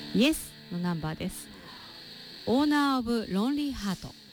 イエスのナンバーです。オーナーオブロンリーハート。